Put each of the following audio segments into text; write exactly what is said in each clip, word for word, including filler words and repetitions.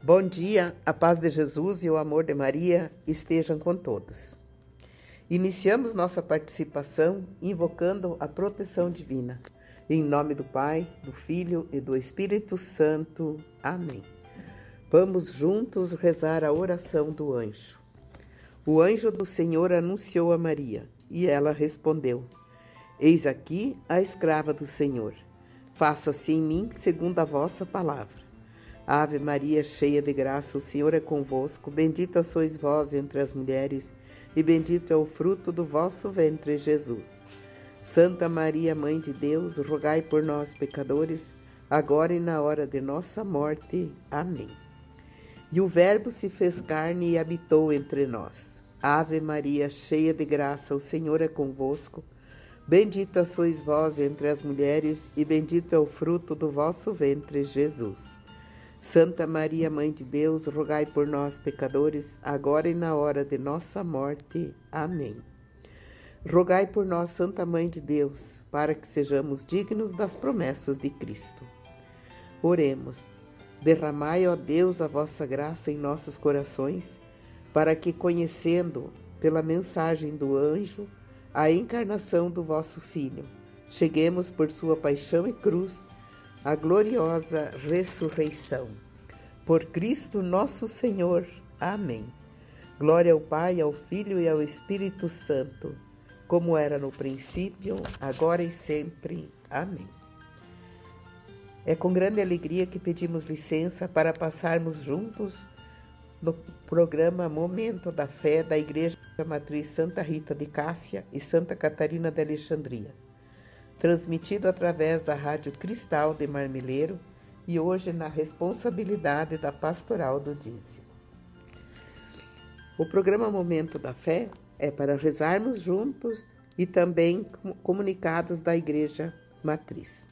Bom dia, a paz de Jesus e o amor de Maria estejam com todos. Iniciamos nossa participação invocando a proteção divina. Em nome do Pai, do Filho e do Espírito Santo. Amém. Vamos juntos rezar a oração do anjo. O anjo do Senhor anunciou a Maria, e ela respondeu: Eis aqui a escrava do Senhor. Faça-se em mim segundo a vossa palavra. Ave Maria, cheia de graça, o Senhor é convosco. Bendita sois vós entre as mulheres, e bendito é o fruto do vosso ventre, Jesus. Santa Maria, Mãe de Deus, rogai por nós, pecadores, agora e na hora de nossa morte. Amém. E o Verbo se fez carne e habitou entre nós. Ave Maria, cheia de graça, o Senhor é convosco. Bendita sois vós entre as mulheres, e bendito é o fruto do vosso ventre, Jesus. Santa Maria, Mãe de Deus, rogai por nós, pecadores, agora e na hora de nossa morte. Amém. Rogai por nós, Santa Mãe de Deus, para que sejamos dignos das promessas de Cristo. Oremos. Derramai, ó Deus, a vossa graça em nossos corações, para que, conhecendo, pela mensagem do anjo, a encarnação do vosso Filho, cheguemos por sua paixão e cruz a gloriosa ressurreição. Por Cristo nosso Senhor. Amém. Glória ao Pai, ao Filho e ao Espírito Santo, como era no princípio, agora e sempre. Amém. É com grande alegria que pedimos licença para passarmos juntos no programa Momento da Fé da Igreja Matriz Santa Rita de Cássia e Santa Catarina de Alexandria, transmitido através da Rádio Cristal de Marmeleiro e hoje na responsabilidade da Pastoral do Dízimo. O programa Momento da Fé é para rezarmos juntos e também comunicados da Igreja Matriz.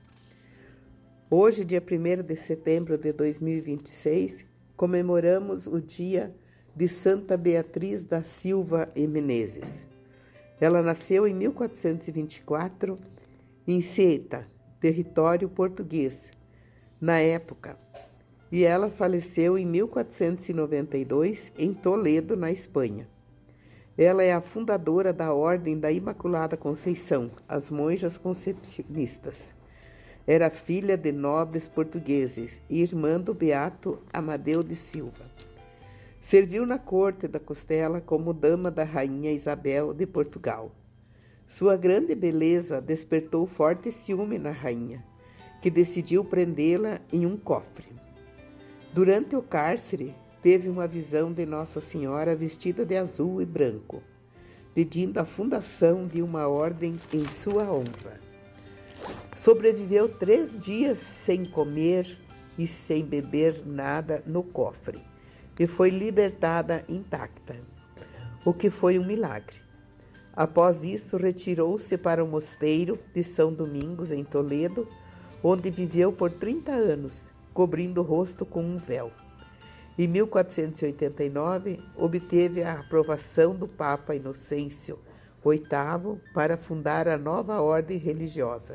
Hoje, dia primeiro de setembro de dois mil e vinte e seis, comemoramos o dia de Santa Beatriz da Silva e Menezes. Ela nasceu em mil quatrocentos e vinte e quatro em Ceuta, território português, na época, e ela faleceu em mil quatrocentos e noventa e dois em Toledo, na Espanha. Ela é a fundadora da Ordem da Imaculada Conceição, as Monjas Concepcionistas. Era filha de nobres portugueses e irmã do beato Amadeu de Silva. Serviu na corte da Costela como dama da rainha Isabel de Portugal. Sua grande beleza despertou forte ciúme na rainha, que decidiu prendê-la em um cofre. Durante o cárcere, teve uma visão de Nossa Senhora vestida de azul e branco, pedindo a fundação de uma ordem em sua honra. Sobreviveu três dias sem comer e sem beber nada no cofre, e foi libertada intacta, o que foi um milagre. Após isso, retirou-se para o mosteiro de São Domingos, em Toledo, onde viveu por trinta anos, cobrindo o rosto com um véu. Em mil quatrocentos e oitenta e nove, obteve a aprovação do Papa Inocêncio oitavo para fundar a nova ordem religiosa.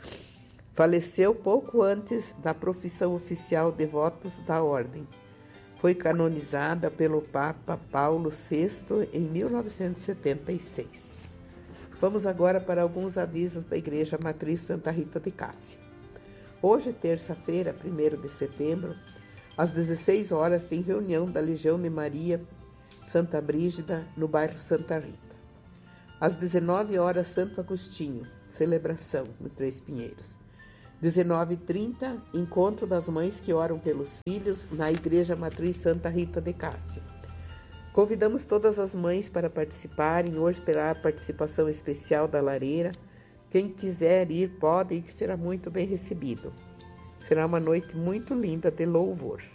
Faleceu pouco antes da profissão oficial de votos da ordem. Foi canonizada pelo Papa Paulo sexto em mil novecentos e setenta e seis. Vamos agora para alguns avisos da Igreja Matriz Santa Rita de Cássia. Hoje, terça-feira, primeiro de setembro, às dezesseis horas, tem reunião da Legião de Maria Santa Brígida, no bairro Santa Rita. Às dezenove horas, Santo Agostinho, celebração no Três Pinheiros. dezenove e trinta, encontro das mães que oram pelos filhos na Igreja Matriz Santa Rita de Cássia. Convidamos todas as mães para participarem. Hoje terá a participação especial da lareira. Quem quiser ir pode, e que será muito bem recebido. Será uma noite muito linda de louvor.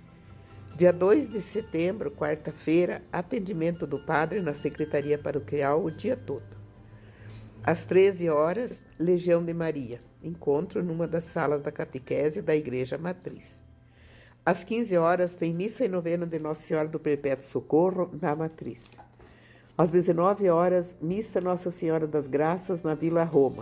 Dia dois de setembro, quarta-feira, atendimento do padre na Secretaria Paroquial o dia todo. Às treze horas, Legião de Maria, encontro numa das salas da catequese da Igreja Matriz. Às quinze horas, tem missa e novena de Nossa Senhora do Perpétuo Socorro na Matriz. Às dezenove horas, missa Nossa Senhora das Graças na Vila Roma.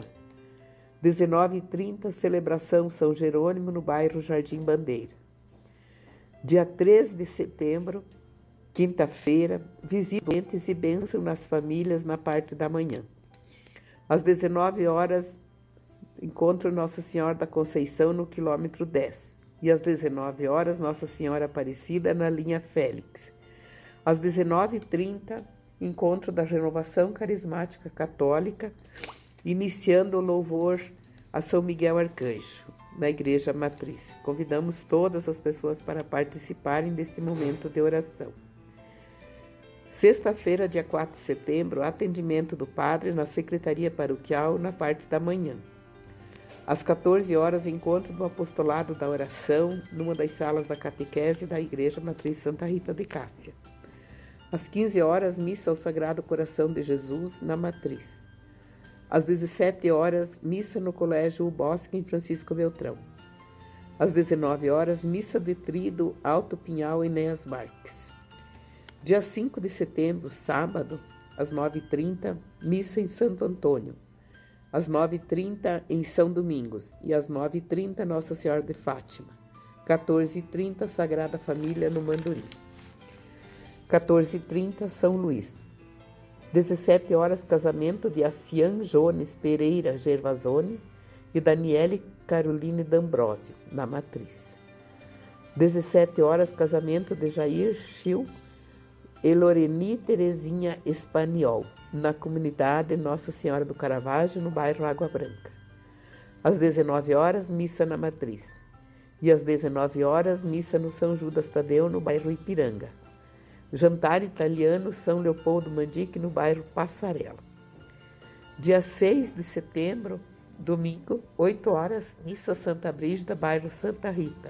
dezenove e trinta, celebração São Jerônimo no bairro Jardim Bandeira. Dia três de setembro, quinta-feira, visita doentes e bênção nas famílias na parte da manhã. Às dezenove horas, encontro Nossa Senhora da Conceição no quilômetro dez. E às dezenove horas, Nossa Senhora Aparecida na linha Félix. Às dezenove e trinta, encontro da Renovação Carismática Católica, iniciando o louvor a São Miguel Arcanjo, na Igreja Matriz. Convidamos todas as pessoas para participarem desse momento de oração. Sexta-feira, dia quatro de setembro, atendimento do Padre na Secretaria Paroquial, na parte da manhã. Às quatorze horas, encontro do Apostolado da Oração, numa das salas da catequese da Igreja Matriz Santa Rita de Cássia. Às quinze horas, missa ao Sagrado Coração de Jesus, na Matriz. Às dezessete horas, missa no Colégio O Bosque, em Francisco Beltrão. Às dezenove horas, missa de trido Alto Pinhal, Enéas Marques. Dia cinco de setembro, sábado, às nove e trinta, missa em Santo Antônio. Às nove e trinta, em São Domingos. E às nove e trinta, Nossa Senhora de Fátima. quatorze e trinta, Sagrada Família, no Mandorim. quatorze e trinta, São Luís. dezessete horas, casamento de Acian Jones Pereira Gervasoni e Daniele Caroline D'Ambrosio, na Matriz. dezessete horas, casamento de Jair Chil e Loreni Terezinha Espaniol, na comunidade Nossa Senhora do Caravaggio, no bairro Água Branca. Às dezenove horas, missa na Matriz. E às dezenove horas, missa no São Judas Tadeu, no bairro Ipiranga. Jantar italiano São Leopoldo Mandique, no bairro Passarela. Dia seis de setembro, domingo, oito horas, missa Santa Brígida, bairro Santa Rita.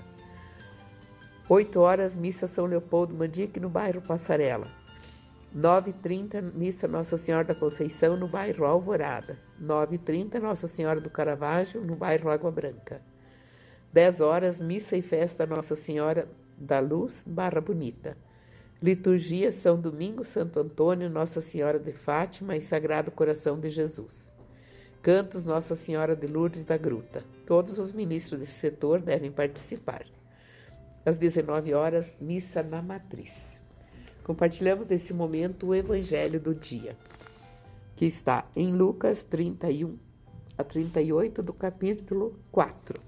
oito horas, missa São Leopoldo Mandique, no bairro Passarela. nove e trinta, missa Nossa Senhora da Conceição, no bairro Alvorada. nove e trinta, Nossa Senhora do Caravaggio, no bairro Água Branca. dez horas, missa e festa Nossa Senhora da Luz, Barra Bonita. Liturgia São Domingos, Santo Antônio, Nossa Senhora de Fátima e Sagrado Coração de Jesus. Cantos Nossa Senhora de Lourdes da Gruta. Todos os ministros desse setor devem participar. Às dezenove horas, missa na Matriz. Compartilhamos nesse momento o Evangelho do dia, que está em Lucas trinta e um a trinta e oito do capítulo quatro.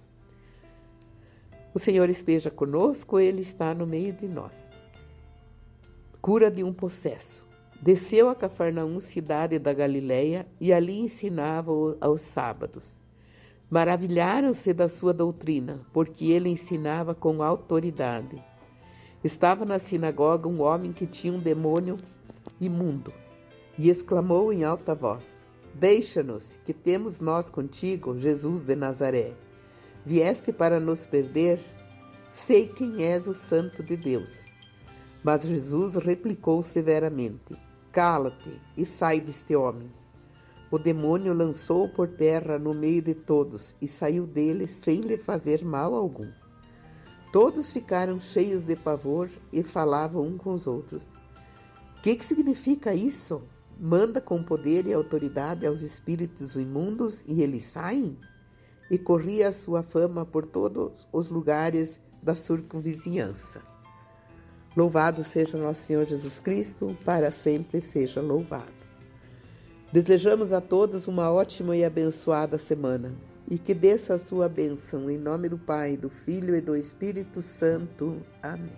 O Senhor esteja conosco, Ele está no meio de nós. Cura de um possesso. Desceu a Cafarnaum, cidade da Galileia, e ali ensinava aos sábados. Maravilharam-se da sua doutrina, porque ele ensinava com autoridade. Estava na sinagoga um homem que tinha um demônio imundo, e exclamou em alta voz: Deixa-nos, que temos nós contigo, Jesus de Nazaré. Vieste para nos perder? Sei quem és o Santo de Deus. Mas Jesus replicou severamente: Cala-te e sai deste homem. O demônio lançou-o por terra no meio de todos e saiu dele sem lhe fazer mal algum. Todos ficaram cheios de pavor e falavam uns com os outros: Que que significa isso? Manda com poder e autoridade aos espíritos imundos e eles saem? E corria a sua fama por todos os lugares da circunvizinhança. Louvado seja nosso Senhor Jesus Cristo, para sempre seja louvado. Desejamos a todos uma ótima e abençoada semana e que desça a sua bênção em nome do Pai, do Filho e do Espírito Santo. Amém.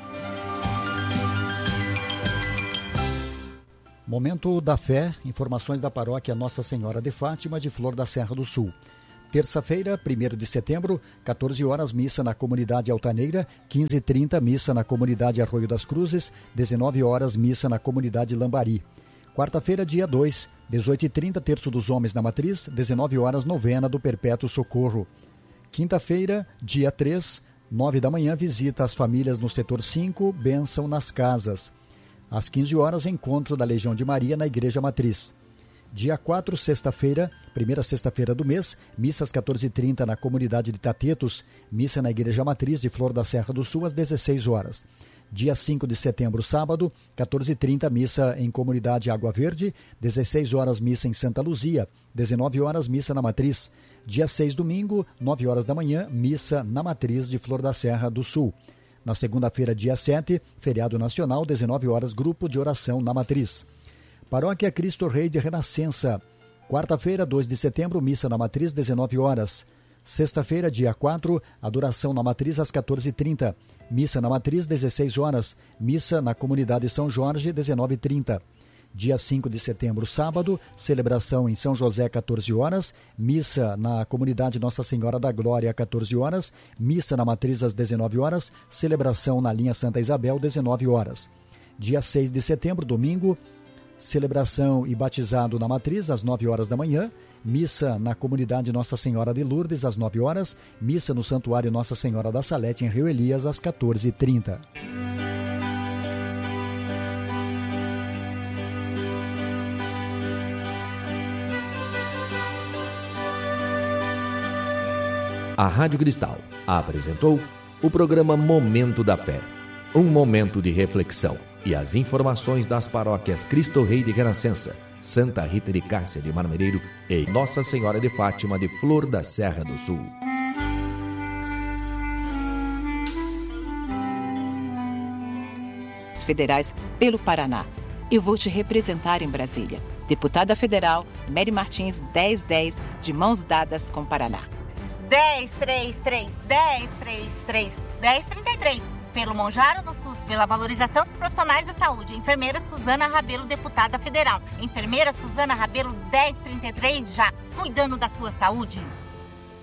Momento da Fé, informações da paróquia Nossa Senhora de Fátima de Flor da Serra do Sul. Terça-feira, primeiro de setembro, quatorze horas, missa na comunidade Altaneira, quinze e trinta, missa na comunidade Arroio das Cruzes, dezenove horas, missa na comunidade Lambari. Quarta-feira, dia dois, dezoito e trinta, Terço dos Homens na Matriz, dezenove horas, novena do Perpétuo Socorro. Quinta-feira, dia três, nove da manhã, visita às famílias no setor cinco, bênção nas casas. Às quinze horas, encontro da Legião de Maria na Igreja Matriz. Dia quatro, sexta-feira, primeira sexta-feira do mês, missa às quatorze e trinta na comunidade de Tatetos, missa na Igreja Matriz de Flor da Serra do Sul às dezesseis horas. Dia cinco de setembro, sábado, quatorze e trinta, missa em comunidade Água Verde, dezesseis horas, missa em Santa Luzia, dezenove horas, missa na Matriz. Dia seis, domingo, nove horas da manhã, missa na Matriz de Flor da Serra do Sul. Na segunda-feira, dia sete, feriado nacional, dezenove horas, grupo de oração na Matriz. Paróquia Cristo Rei de Renascença. Quarta-feira, dois de setembro, missa na Matriz, dezenove horas. Sexta-feira, dia quatro, adoração na Matriz às quatorze e trinta. Missa na Matriz, dezesseis horas. Missa na Comunidade São Jorge, dezenove e trinta. Dia cinco de setembro, sábado, celebração em São José, quatorze horas. Missa na Comunidade Nossa Senhora da Glória, quatorze horas. Missa na Matriz às dezenove horas. Celebração na linha Santa Isabel, dezenove horas. Dia seis de setembro, domingo, celebração e batizado na Matriz às nove horas da manhã, missa na Comunidade Nossa Senhora de Lourdes às nove horas, missa no Santuário Nossa Senhora da Salete em Rio Elias às quatorze e trinta. A Rádio Cristal apresentou o programa Momento da Fé, um momento de reflexão e as informações das paróquias Cristo Rei de Renascença, Santa Rita de Cássia de Marmereiro e Nossa Senhora de Fátima de Flor da Serra do Sul. Federais pelo Paraná. Eu vou te representar em Brasília. Deputada Federal Mary Martins dez dez, de mãos dadas com Paraná. dez três três, dez três três, dez trinta e três. Pelo Monjaro do SUS, pela valorização dos profissionais da saúde. Enfermeira Suzana Rabelo, deputada federal. Enfermeira Suzana Rabelo, dez trinta e três, já cuidando da sua saúde.